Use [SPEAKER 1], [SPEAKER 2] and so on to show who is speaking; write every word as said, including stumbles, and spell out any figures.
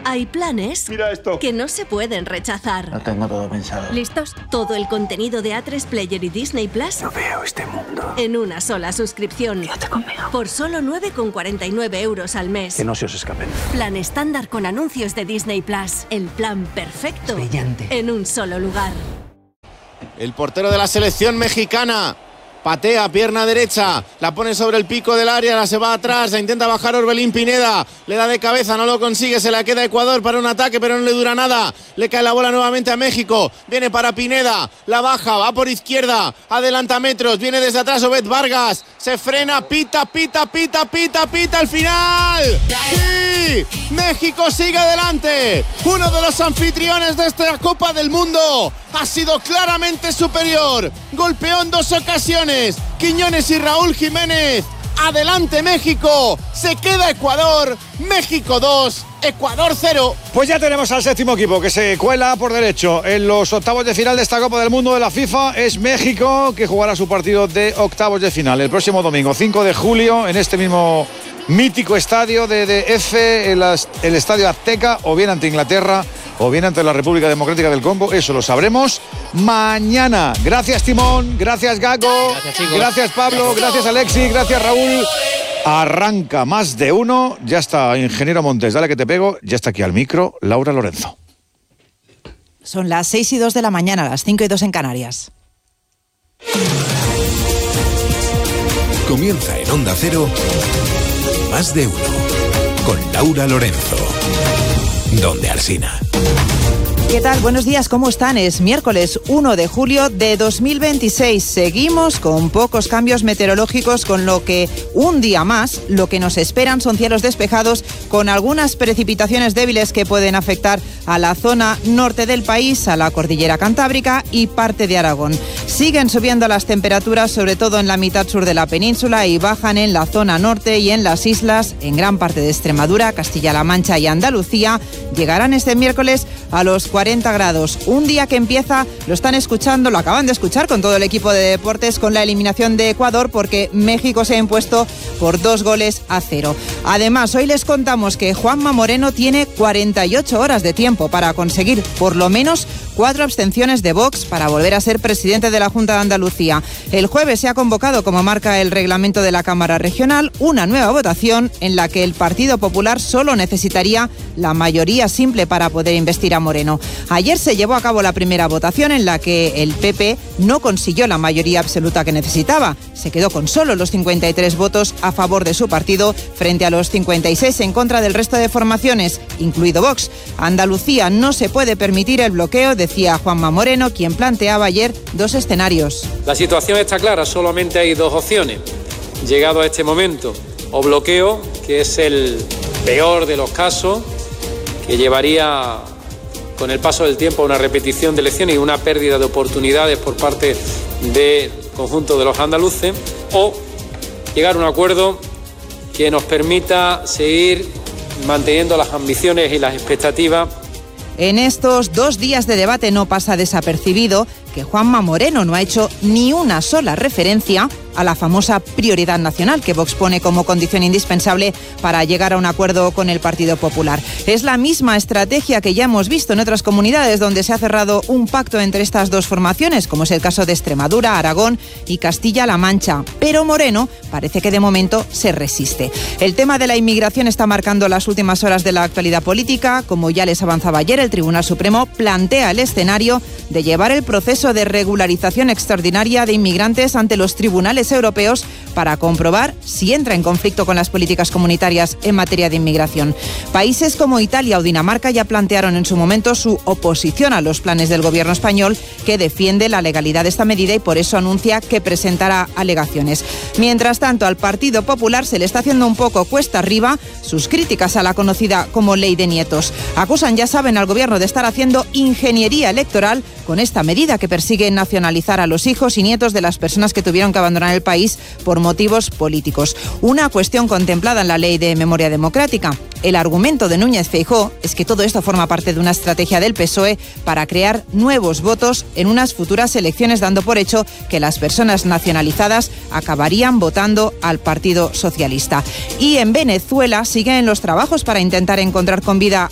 [SPEAKER 1] Hay planes
[SPEAKER 2] Mira esto.
[SPEAKER 1] que no se pueden rechazar.
[SPEAKER 2] Lo tengo todo pensado.
[SPEAKER 1] ¿Listos? Todo el contenido de A tres Player y Disney Plus
[SPEAKER 2] No veo este mundo.
[SPEAKER 1] en una sola suscripción.
[SPEAKER 2] Quédate conmigo.
[SPEAKER 1] Por solo nueve con cuarenta y nueve euros al mes.
[SPEAKER 2] Que no se os escapen.
[SPEAKER 1] Plan estándar con anuncios de Disney Plus. El plan perfecto.
[SPEAKER 2] Brillante.
[SPEAKER 1] En un solo lugar.
[SPEAKER 3] El portero de la selección mexicana patea, pierna derecha, la pone sobre el pico del área, la se va atrás, la intenta bajar Orbelín Pineda, le da de cabeza, no lo consigue, se la queda Ecuador para un ataque, pero no le dura nada, le cae la bola nuevamente a México, viene para Pineda, la baja, va por izquierda, adelanta metros, viene desde atrás Obed Vargas, se frena, pita, pita, pita, pita, pita, al final. ¡Sí! México sigue adelante, uno de los anfitriones de esta Copa del Mundo ha sido claramente superior, golpeó en dos ocasiones, Quiñones y Raúl Jiménez. Adelante México, se queda Ecuador, México dos, Ecuador cero.
[SPEAKER 4] Pues ya tenemos al séptimo equipo que se cuela por derecho en los octavos de final de esta Copa del Mundo de la FIFA. Es México, que jugará su partido de octavos de final el próximo domingo cinco de julio en este mismo mítico estadio de D F, el, el Estadio Azteca, o bien ante Inglaterra o bien ante la República Democrática del Congo. Eso lo sabremos mañana. Gracias Timón, gracias Gago, gracias, gracias Pablo, gracias Alexis, gracias Raúl. Arranca Más de Uno, ya está Ingeniero Montes, dale que te pego, ya está aquí al micro Laura Lorenzo.
[SPEAKER 5] Son las seis y dos de la mañana, las cinco y dos en Canarias.
[SPEAKER 6] Comienza en Onda Cero Más de Uno con Laura Lorenzo. Donde Alsina.
[SPEAKER 5] ¿Qué tal? Buenos días, ¿cómo están? Es miércoles uno de julio de dos mil veintiséis. Seguimos con pocos cambios meteorológicos, con lo que un día más lo que nos esperan son cielos despejados con algunas precipitaciones débiles que pueden afectar a la zona norte del país, a la cordillera cantábrica y parte de Aragón. Siguen subiendo las temperaturas, sobre todo en la mitad sur de la península, y bajan en la zona norte y en las islas, en gran parte de Extremadura, Castilla-La Mancha y Andalucía. Llegarán este miércoles a los cuarenta grados. Un día que empieza, lo están escuchando, lo acaban de escuchar con todo el equipo de deportes, con la eliminación de Ecuador, porque México se ha impuesto por dos goles a cero. Además, hoy les contamos que Juanma Moreno tiene cuarenta y ocho horas de tiempo para conseguir por lo menos cuatro abstenciones de Vox para volver a ser presidente de la Junta de Andalucía. El jueves se ha convocado, como marca el reglamento de la Cámara Regional, una nueva votación en la que el Partido Popular solo necesitaría la mayoría simple para poder investir a Moreno. Ayer se llevó a cabo la primera votación en la que el P P no consiguió la mayoría absoluta que necesitaba. Se quedó con solo los cincuenta y tres votos a favor de su partido frente a los cincuenta y seis en contra del resto de formaciones, incluido Vox. Andalucía no se puede permitir el bloqueo, decía Juanma Moreno, quien planteaba ayer dos escenarios.
[SPEAKER 7] La situación está clara, solamente hay dos opciones. Llegado a este momento, o bloqueo, que es el peor de los casos, que llevaría con el paso del tiempo a una repetición de elecciones y una pérdida de oportunidades por parte del conjunto de los andaluces, o llegar a un acuerdo que nos permita seguir manteniendo las ambiciones y las expectativas.
[SPEAKER 5] En estos dos días de debate no pasa desapercibido que Juanma Moreno no ha hecho ni una sola referencia a la famosa prioridad nacional que Vox pone como condición indispensable para llegar a un acuerdo con el Partido Popular. Es la misma estrategia que ya hemos visto en otras comunidades donde se ha cerrado un pacto entre estas dos formaciones, como es el caso de Extremadura, Aragón y Castilla-La Mancha. Pero Moreno parece que de momento se resiste. El tema de la inmigración está marcando las últimas horas de la actualidad política. Como ya les avanzaba ayer, el Tribunal Supremo plantea el escenario de llevar el proceso de regularización extraordinaria de inmigrantes ante los tribunales europeos para comprobar si entra en conflicto con las políticas comunitarias en materia de inmigración. Países como Italia o Dinamarca ya plantearon en su momento su oposición a los planes del gobierno español, que defiende la legalidad de esta medida y por eso anuncia que presentará alegaciones. Mientras tanto, al Partido Popular se le está haciendo un poco cuesta arriba sus críticas a la conocida como Ley de Nietos. Acusan, ya saben, al gobierno de estar haciendo ingeniería electoral con esta medida que persigue nacionalizar a los hijos y nietos de las personas que tuvieron que abandonar el país por motivos políticos. Una cuestión contemplada en la Ley de Memoria Democrática. El argumento de Núñez Feijóo es que todo esto forma parte de una estrategia del P S O E para crear nuevos votos en unas futuras elecciones, dando por hecho que las personas nacionalizadas acabarían votando al Partido Socialista. Y en Venezuela siguen los trabajos para intentar encontrar con vida